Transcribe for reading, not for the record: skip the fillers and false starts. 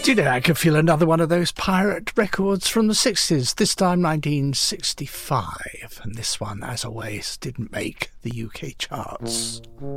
Do you know, I could feel another one of those pirate records from the 60s, this time 1965. And this one, as always, didn't make the UK charts.